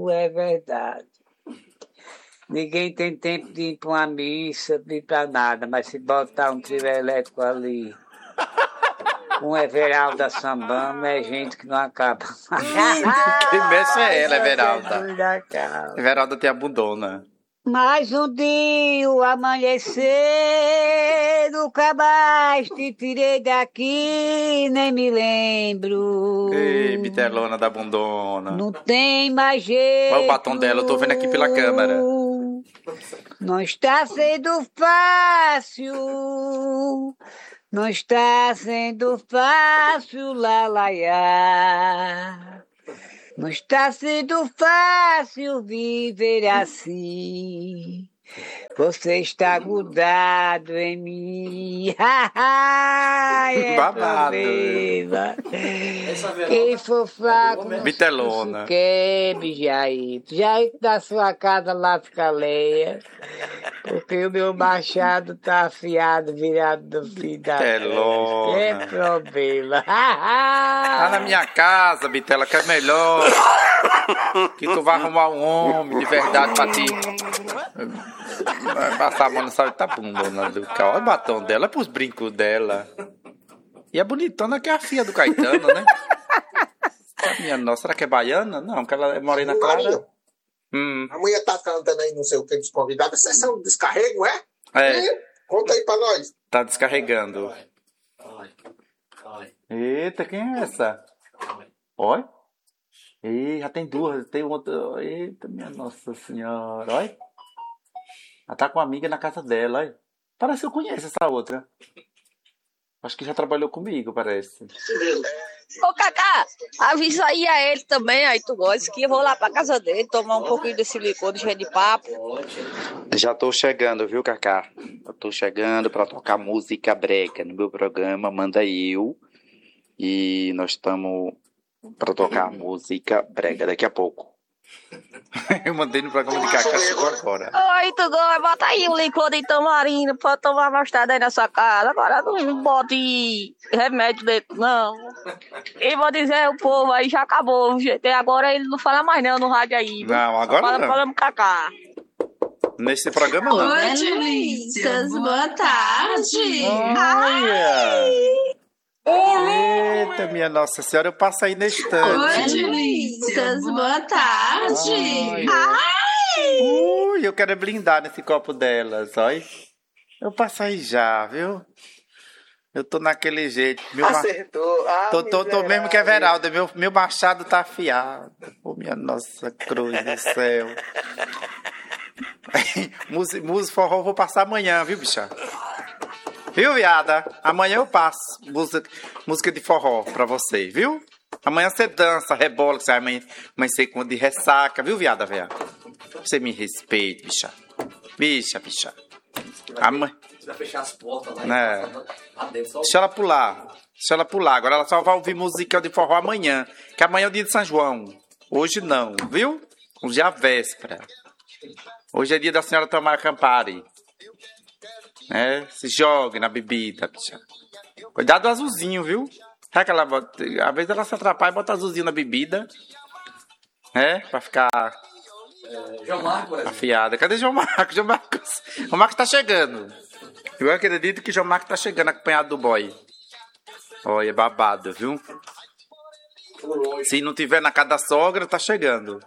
é verdade. Ninguém tem tempo de ir para uma missa, de ir para nada, mas se botar um trio elétrico ali, um Everalda sambando, é gente que não acaba. Quem mexe é ela, Everalda. Everalda. Everalda te abandona. Mais um dia, o amanhecer, nunca mais te tirei daqui, nem me lembro. Ei, bitelona da abandona. Não tem mais jeito. Olha o batom dela, eu tô vendo aqui pela câmera. Não está sendo fácil, não está sendo fácil, lalaiá. Não está sendo fácil viver assim. Você está grudado em mim. É babado. Quem for fraco não bitelona. se quebre, Jair. Jair da sua casa lá fica lenha. Porque o meu machado tá afiado, virado do fim da Bitelona. É problema. Tá na minha casa, Bitela, que é melhor. Que tu vai arrumar um homem de verdade pra ti. Vai passar a mão na sabe, tá bundona do carro. Olha o batom dela, olha pros brincos dela. E é bonitona que é a filha do Caetano, né? Minha nossa, será que é baiana? Não, porque ela é morena clara. A mulher tá cantando aí, não sei o que, dos convidados. Vocês são descarrego, é? É. Conta aí pra nós. Tá descarregando. Eita, quem é essa? Oi? Ih, já tem duas, tem outra. Eita, minha Nossa Senhora, olha. Ela tá com uma amiga na casa dela, olha. Parece que eu conheço essa outra. Acho que já trabalhou comigo, parece. Ô, Cacá, avisa aí a ele também, aí tu gosta, que eu vou lá pra casa dele tomar um pouquinho desse licor de papo. Já tô chegando, viu, Cacá? Eu tô chegando pra tocar música brega no meu programa, manda eu. E nós estamos pra tocar música brega daqui a pouco. Eu mandei no programa de Cacá, chegou agora. Oi, tu gosta, bota aí um licor de tamarindo pra tomar mais tarde aí na sua casa. Agora não bote remédio dentro, não. E vou dizer, o povo aí já acabou. O GT agora ele não fala mais não no rádio aí. Não, agora fala não. Falando Cacá. Nesse programa não. Oi, delícias, boa tarde. Eita, minha Nossa Senhora, eu passo aí na estante. Oi, delícias, boa tarde. Ui, eu quero blindar nesse copo delas, olha. Eu passo aí já, viu? Eu tô naquele jeito. Acertou. Tô mesmo que é Everalda. Meu machado tá afiado. Oh, minha Nossa Cruz do céu. Música forró eu vou passar amanhã, viu, bicha? Viu, viada? Amanhã eu passo música de forró pra você, viu? Amanhã você dança, rebola, que você vai amanhecer com de ressaca, viu, viada, velha? Você me respeita, bicha. Bicha. Amanhã. Você vai fechar as portas lá Deixa ela pular. Agora ela só vai ouvir música de forró amanhã. Que amanhã é o dia de São João. Hoje não, viu? Hoje é a véspera. Hoje é dia da senhora Tamara Campari. Se jogue na bebida, bicha. Cuidado do azulzinho, viu? Sabe que ela, às vezes ela se atrapalha e bota azulzinho na bebida. Pra ficar João Marcos, afiada. Cadê João Marcos? João Marcos tá chegando. Eu acredito que João Marcos tá chegando acompanhado do boy. Olha, babado, viu? Se não tiver na casa da sogra, tá chegando.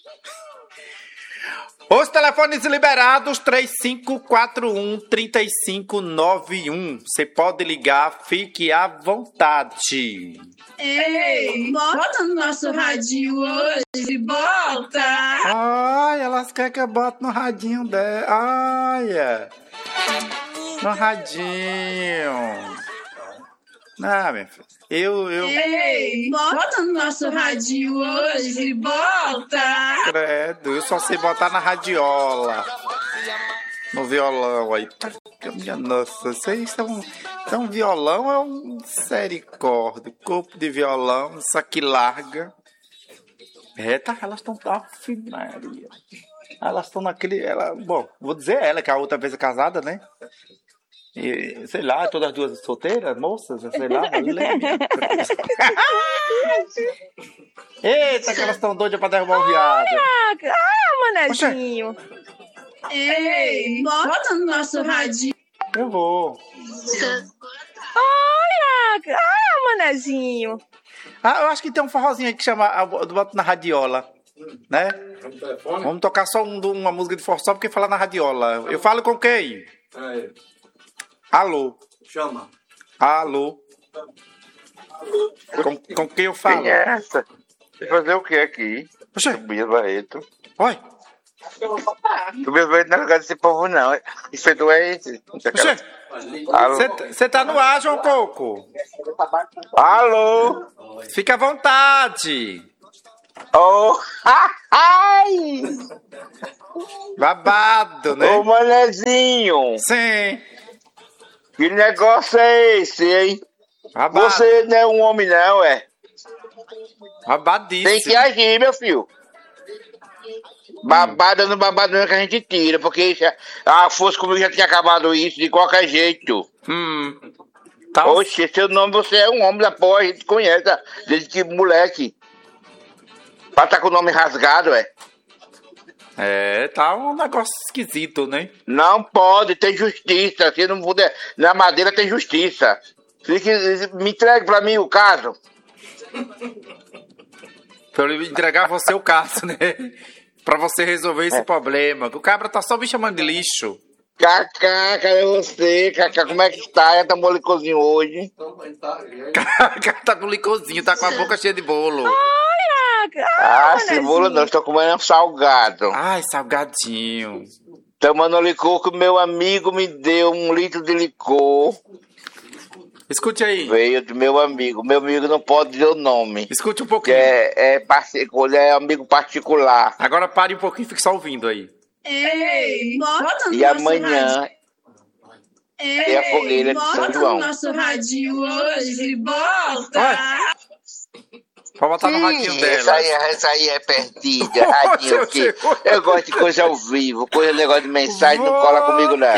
Os telefones liberados, 3541-3591. Você pode ligar, fique à vontade. Ei, bota no nosso radinho hoje, bota. Ai, elas querem que eu bote no radinho dela. Olha. No radinho. Ah, minha filha. Ei, bota no nosso radinho hoje, bota. Credo, eu só sei botar na radiola. No violão aí. Minha nossa, isso é um violão, é um misericórdia. Corpo de violão, isso aqui larga. Elas estão afinaria. Elas estão naquele. Bom, vou dizer ela, que a outra vez é casada, né? E, sei lá, todas as duas solteiras, moças, sei lá, não lembro. Eita, que elas estão doidas pra derrubar o viado. Ai, manezinho. Ei, bota no nosso radinho. Eu vou. Ai, manezinho. Ah, eu acho que tem um forrozinho aí que chama Boto na Radiola, né? Vamos tocar só uma música de forró, só porque fala na radiola. Eu falo com quem? Alô? Chama. Alô? Com quem eu falo? Quem é essa? Vai fazer o que aqui? Oxê. Tobias Barreto. Oi? Tobias Barreto não é lugar desse povo, não. Isso é doente. Oxê. Alô? Você tá no ar, João Coco? Alô? Fica à vontade. Oh. Ai! Babado, né? Ô, manezinho. Sim. Que negócio é esse, hein? Babado. Você não é um homem, não, é? Babadíssimo. Tem que agir, meu filho. Babada no babado não é que a gente tira, porque fosse comigo já tinha acabado isso de qualquer jeito. Tá. Oxe, seu nome, você é um homem da porra, a gente conhece desde que moleque. Pra estar com o nome rasgado, é? É, tá um negócio esquisito, né? Não pode, tem justiça. Se não puder, na Madeira tem justiça. Me entregue pra mim o caso. Pra eu entregar você o caso, né? Pra você resolver esse problema. O cabra tá só me chamando de lixo. Cacá, cadê você? Cacá, como é que está? Já tá molicozinho hoje. Tá com licorzinho, tá com a boca cheia de bolo. Esse bolo não, estou comendo um salgado. Ai, salgadinho. Tomando licor que meu amigo me deu 1 litro de licor. Escute aí. Veio do meu amigo. Meu amigo não pode dizer o nome. Escute um pouquinho. É amigo particular. Agora pare um pouquinho e fique só ouvindo aí. Ei, bota no E nosso amanhã radinho. Ei, a fogueira de São bota João. no nosso radinho hoje, bota. Pode botar no radinho dela. Essa aí é perdida. Radinho o quê? Eu gosto de coisa ao vivo. Negócio de mensagem não cola comigo, não.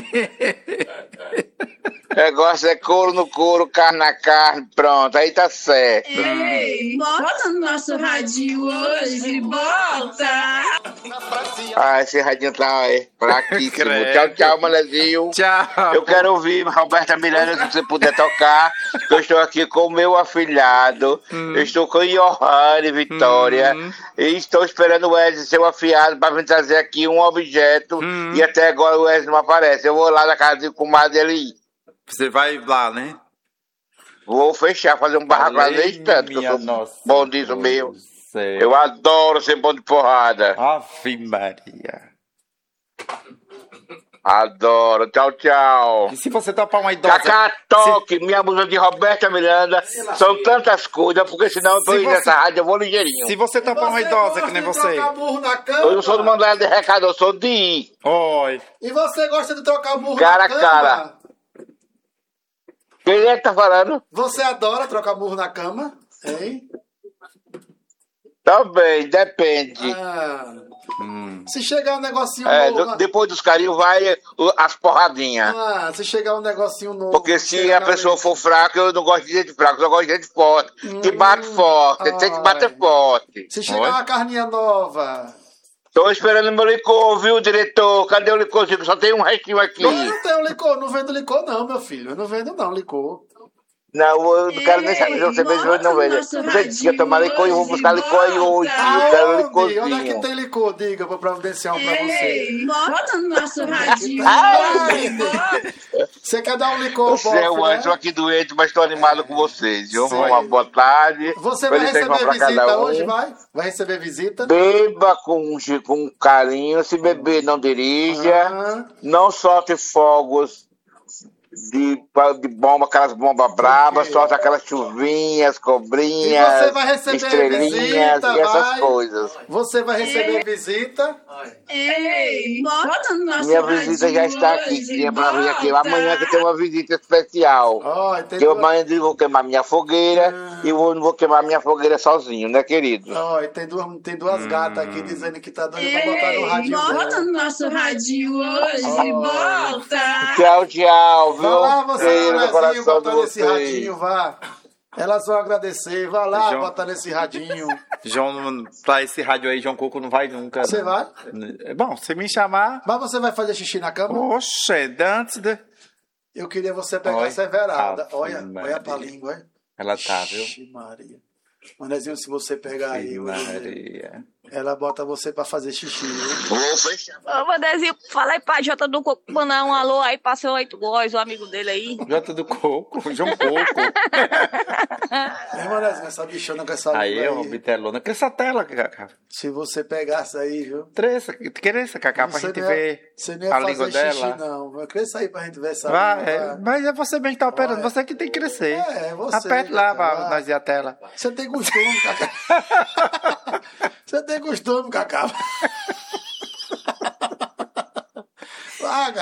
Negócio é couro no couro, carne na carne, pronto, aí tá certo. Ei, bota no nosso radinho hoje, bota. Esse radinho tá fraquíssimo. Tchau, tchau, manezinho. Tchau. Eu quero ouvir Roberta Miranda, se você puder tocar. Eu estou aqui com o meu afilhado. Eu estou com Johanne Vitória. E estou esperando o Wesley, seu afiado, para vir trazer aqui um objeto. E até agora o Wesley não aparece. Eu vou lá na casa do comadre dele. Você vai lá, né? Vou fechar, fazer um barraco lá nesse tanto, que eu sou bom disso mesmo. Eu adoro ser bom de porrada. Ave Maria. Adoro. Tchau, tchau. E se você topar uma idosa... Cacá, toque, minha música de Roberta Miranda. São tantas coisas, porque senão eu tô indo nessa rádio, eu vou ligeirinho. Se você topar uma idosa que nem você... Eu não sou do mandar de recado, eu sou de ir. Oi. E você gosta de trocar burro Cara na cama? Cara. Quem é que tá falando? Você adora trocar burro na cama? Hein? Também, depende. Se chegar um negocinho novo... Depois dos carinhos vai as porradinhas. Se chegar um negocinho novo... Porque se a pessoa for fraca, eu não gosto de gente fraca, eu só gosto de gente forte. Que bate forte, tem que bater forte. Se chegar uma carninha nova... Tô esperando meu licor, viu, diretor? Cadê o licorzinho? Só tem um restinho aqui. Eu não tenho licor, não vendo licor não, meu filho. Eu não vendo não, licor. Não, eu não quero nem saber se você vende hoje, não vende. Você disse que ia tomar licor e eu vou buscar licor aí hoje. Eu quero licorzinho. Onde é que tem licor? Diga, vou providenciar um pra você. Bota no nosso radinho. Você quer dar um licor? Você é o anjo aqui doente, mas estou animado com vocês, viu? Uma boa tarde. Você vai receber visita hoje, vai? Vai receber visita? Beba com carinho. Se beber, não dirija. Não solte fogos de bomba, aquelas bombas brabas, solta aquelas chuvinhas, E cobrinhas, você vai receber estrelinhas visita, e essas vai. coisas. Você vai receber visita. Ei, bota no nosso Minha visita já está aqui, hoje, tinha pra vir aqui. bota. Amanhã que tem uma visita especial. Ó, tem Que eu duas, amanhã vou queimar minha fogueira e eu não vou queimar minha fogueira sozinho, né, querido? ó, e tem duas gatas aqui dizendo que tá doido pra botar no Ei, radinho bota dela. no nosso radinho hoje, bota. Tchau, tchau, viu? Vai lá, você, Beijo no Nezinho, coração de botar nesse vocês. radinho, vá. Elas vão agradecer. Vai lá, João. botar nesse radinho. João, pra esse rádio aí, João Coco não vai nunca. Você não. vai? Bom, se me chamar. Mas você vai fazer xixi na cama? Oxe, antes de. Eu queria você pegar Oi. essa Everalda. Ave Olha Maria. pra língua, olha. Ela tá, viu? Ixi, Maria. Manezinho, se você pegar aí, Maria. ela bota você pra fazer xixi. Viu? Vou fechar. Ô, Vandezinho, fala aí pra Jota do Coco mandar um alô aí pra seu 8 Góis, o amigo dele aí. Jota do Coco, João Coco. Ei, Manezinho, essa bichona com essa Aí língua é uma bitelona. Que essa tela, Cacá? Se você pegasse aí, viu? Cresça, Cacá, pra Você gente não ia- ver Você não ia a língua fazer xixi, dela. não. Vai crescer aí pra gente ver essa Vai, língua, vai. mas é você mesmo que tá operando, Vai. você que tem que crescer. É, você, Aperte lá Cacá, pra vai. nós ver a tela. Você tem costume, Cacá. Você tem costume, Cacá. Vaga.